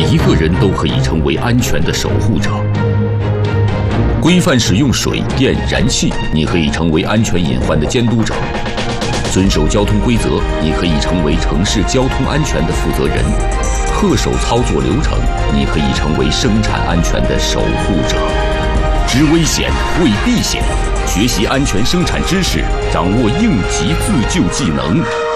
一个人都可以成为安全的守护者。规范使用水电燃气，你可以成为安全隐患的监督者；遵守交通规则，你可以成为城市交通安全的负责人；恪守操作流程，你可以成为生产安全的守护者。知危险，为避险，学习安全生产知识，掌握应急自救技能。